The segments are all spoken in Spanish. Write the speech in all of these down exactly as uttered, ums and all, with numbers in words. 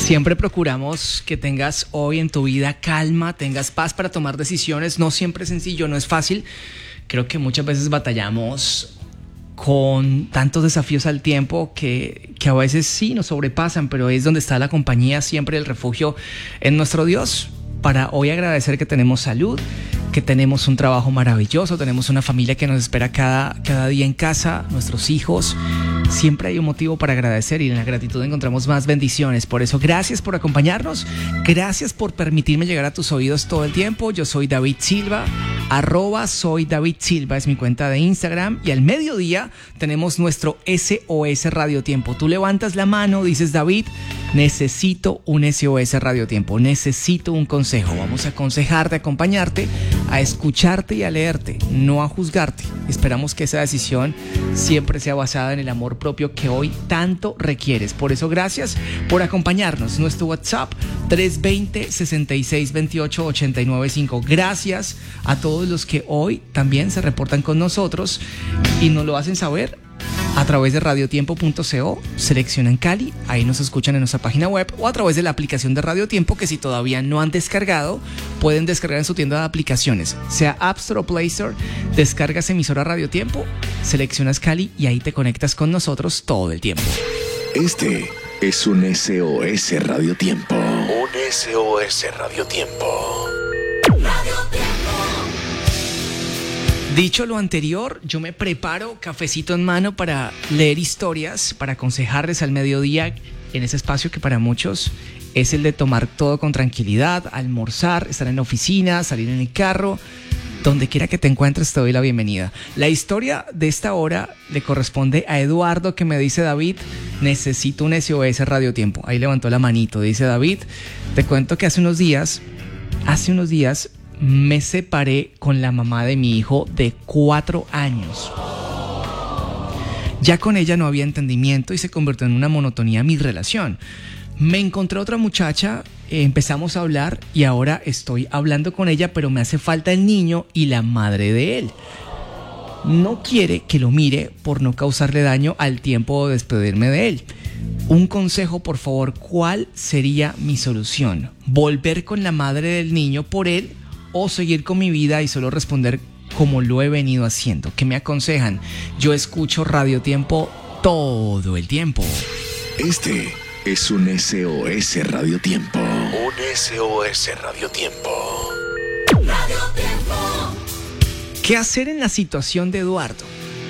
Siempre procuramos que tengas hoy en tu vida calma, tengas paz para tomar decisiones. No siempre es sencillo, no es fácil. Creo que muchas veces batallamos con tantos desafíos al tiempo que, que a veces sí nos sobrepasan, pero es donde está la compañía, siempre el refugio en nuestro Dios. Para hoy agradecer que tenemos salud, que tenemos un trabajo maravilloso, tenemos una familia que nos espera cada, cada día en casa, nuestros hijos. Siempre hay un motivo para agradecer y en la gratitud encontramos más bendiciones. Por eso, gracias por acompañarnos. Gracias por permitirme llegar a tus oídos todo el tiempo. Yo soy David Silva, arroba soy David Silva es mi cuenta de Instagram. Y al mediodía tenemos nuestro S O S Radio Tiempo. Tú levantas la mano, dices: David, necesito un S O S Radio Tiempo. Necesito un consejo. Vamos a aconsejarte, a acompañarte, a escucharte y a leerte, no a juzgarte. Esperamos que esa decisión siempre sea basada en el amor propio que hoy tanto requieres. Por eso, gracias por acompañarnos. Nuestro WhatsApp tres dos cero, seis seis dos ocho, ocho nueve cinco. Gracias a todos los que hoy también se reportan con nosotros y nos lo hacen saber a través de radiotiempo punto co, seleccionan Cali, ahí nos escuchan en nuestra página web, o a través de la aplicación de Radio Tiempo, que si todavía no han descargado, pueden descargar en su tienda de aplicaciones, sea App Store o Play Store. Descargas emisora Radio Tiempo, seleccionas Cali y ahí te conectas con nosotros todo el tiempo. Este es un S O S Radio Tiempo. Un S O S Radio Tiempo. Radio Tiempo. Dicho lo anterior, yo me preparo, cafecito en mano, para leer historias, para aconsejarles al mediodía en ese espacio que para muchos es el de tomar todo con tranquilidad, almorzar, estar en la oficina, salir en el carro. Donde quiera que te encuentres, te doy la bienvenida. La historia de esta hora le corresponde a Eduardo, que me dice: David, necesito un S O S Radio Tiempo. Ahí levantó la manito. Dice: David, te cuento que hace unos días, hace unos días me separé con la mamá de mi hijo de cuatro años. Ya con ella no había entendimiento y se convirtió en una monotonía mi relación. Me encontré otra muchacha, eh, empezamos a hablar y ahora estoy hablando con ella, pero me hace falta el niño y la madre de él. No quiere que lo mire por no causarle daño al tiempo de despedirme de él. Un consejo, por favor. ¿Cuál sería mi solución? ¿Volver con la madre del niño por él o seguir con mi vida y solo responder como lo he venido haciendo? ¿Qué me aconsejan? Yo escucho Radio Tiempo todo el tiempo. Este es un S O S Radio Tiempo. Un S O S Radio Tiempo. Radio Tiempo. ¿Qué hacer en la situación de Eduardo?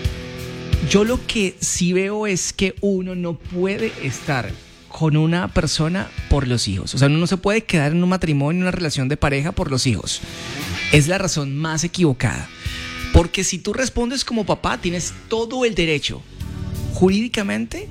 Yo lo que sí veo es que uno no puede estar con una persona por los hijos. O sea, uno no se puede quedar en un matrimonio, en una relación de pareja por los hijos. Es la razón más equivocada. Porque si tú respondes como papá, tienes todo el derecho, jurídicamente,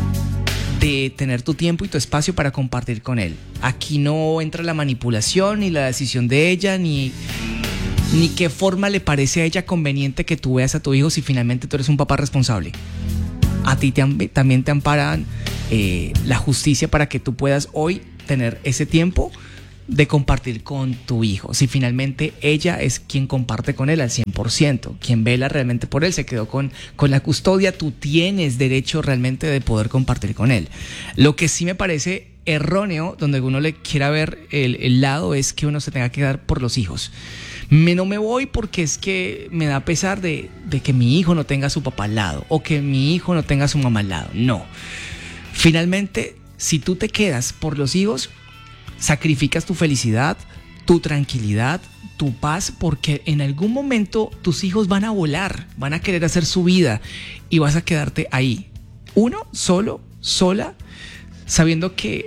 de tener tu tiempo y tu espacio para compartir con él. Aquí no entra la manipulación, ni la decisión de ella, ni, ni qué forma le parece a ella conveniente que tú veas a tu hijo si finalmente tú eres un papá responsable. A ti te, también te amparan eh, la justicia para que tú puedas hoy tener ese tiempo de compartir con tu hijo. Si finalmente ella es quien comparte con él al cien por ciento, quien vela realmente por él, se quedó con, con la custodia, tú tienes derecho realmente de poder compartir con él. Lo que sí me parece erróneo, donde uno le quiera ver el, el lado, es que uno se tenga que dar por los hijos. Me, no me voy porque es que me da pesar de, de que mi hijo no tenga a su papá al lado o que mi hijo no tenga a su mamá al lado. No. Finalmente, si tú te quedas por los hijos, sacrificas tu felicidad, tu tranquilidad, tu paz, porque en algún momento tus hijos van a volar, van a querer hacer su vida y vas a quedarte ahí. Uno, solo, sola, sabiendo que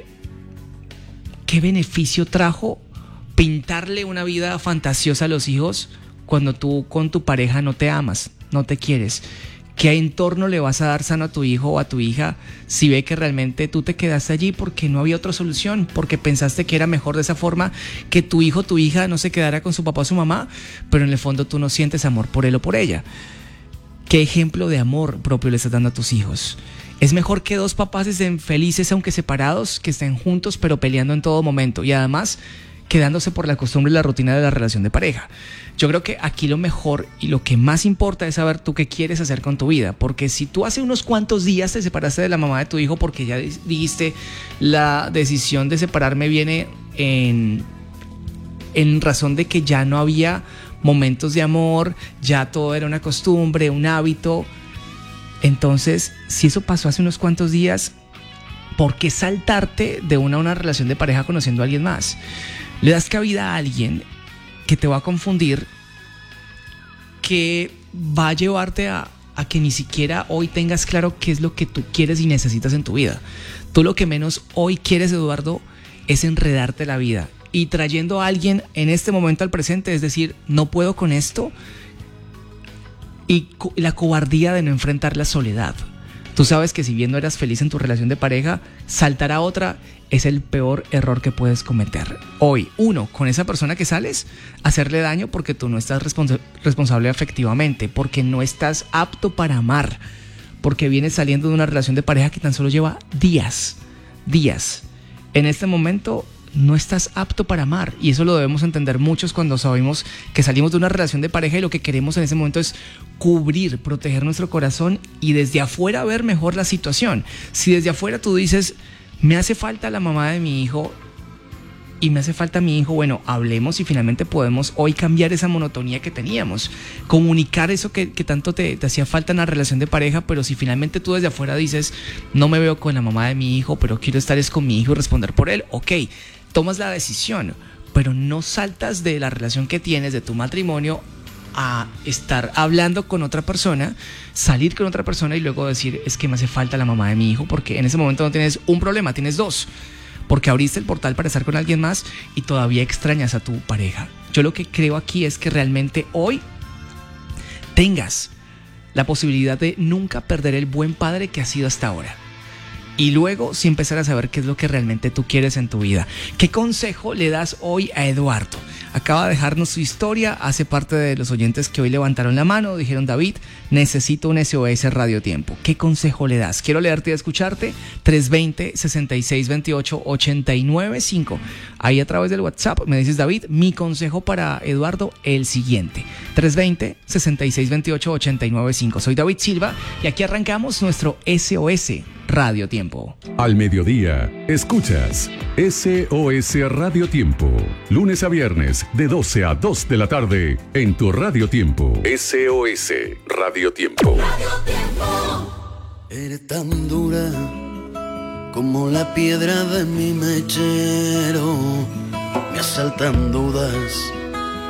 qué beneficio trajo pintarle una vida fantasiosa a los hijos cuando tú con tu pareja no te amas, no te quieres. ¿Qué entorno le vas a dar sano a tu hijo o a tu hija si ve que realmente tú te quedaste allí porque no había otra solución? Porque pensaste que era mejor de esa forma, que tu hijo o tu hija no se quedara con su papá o su mamá, pero en el fondo tú no sientes amor por él o por ella. ¿Qué ejemplo de amor propio le estás dando a tus hijos? Es mejor que dos papás estén felices aunque separados, que estén juntos pero peleando en todo momento. Y además, quedándose por la costumbre y la rutina de la relación de pareja. Yo creo que aquí lo mejor y lo que más importa es saber tú qué quieres hacer con tu vida, porque si tú hace unos cuantos días te separaste de la mamá de tu hijo porque ya dijiste la decisión de separarme viene en, en razón de que ya no había momentos de amor, ya todo era una costumbre, un hábito. Entonces, si eso pasó hace unos cuantos días, ¿por qué saltarte de una a una relación de pareja conociendo a alguien más? Le das cabida a alguien que te va a confundir, que va a llevarte a, a que ni siquiera hoy tengas claro qué es lo que tú quieres y necesitas en tu vida. Tú lo que menos hoy quieres, Eduardo, es enredarte la vida. Y trayendo a alguien en este momento al presente, es decir, no puedo con esto, y co- la cobardía de no enfrentar la soledad. Tú sabes que si bien no eras feliz en tu relación de pareja, saltar a otra es el peor error que puedes cometer. Hoy, uno, con esa persona que sales, hacerle daño porque tú no estás responsa- responsable afectivamente, porque no estás apto para amar, porque vienes saliendo de una relación de pareja que tan solo lleva días, días. En este momento no estás apto para amar, y eso lo debemos entender muchos cuando sabemos que salimos de una relación de pareja y lo que queremos en ese momento es cubrir, proteger nuestro corazón y desde afuera ver mejor la situación. Si desde afuera tú dices, me hace falta la mamá de mi hijo y me hace falta mi hijo, bueno, hablemos y finalmente podemos hoy cambiar esa monotonía que teníamos, comunicar eso que, que tanto te, te hacía falta en la relación de pareja. Pero si finalmente tú desde afuera dices, no me veo con la mamá de mi hijo, pero quiero estar es con mi hijo y responder por él, ok, tomas la decisión, pero no saltas de la relación que tienes, de tu matrimonio, a estar hablando con otra persona, salir con otra persona y luego decir, es que me hace falta la mamá de mi hijo, porque en ese momento no tienes un problema, tienes dos, porque abriste el portal para estar con alguien más y todavía extrañas a tu pareja. Yo lo que creo aquí es que realmente hoy tengas la posibilidad de nunca perder el buen padre que has sido hasta ahora. Y luego sí empezar a saber qué es lo que realmente tú quieres en tu vida. ¿Qué consejo le das hoy a Eduardo? Acaba de dejarnos su historia, hace parte de los oyentes que hoy levantaron la mano, dijeron, David, necesito un S O S Radio Tiempo. ¿Qué consejo le das? Quiero leerte y escucharte. tres dos cero, seis seis dos ocho, ocho nueve cinco. Ahí a través del WhatsApp me dices, David, mi consejo para Eduardo, el siguiente. tres dos cero, seis seis dos ocho, ocho nueve cinco. Soy David Silva y aquí arrancamos nuestro S O S Radio Tiempo. Al mediodía, escuchas S O S Radio Tiempo. Lunes a viernes, de doce a dos de la tarde, en tu Radio Tiempo. S O S Radio Tiempo. Eres tan dura como la piedra de mi mechero. Me asaltan dudas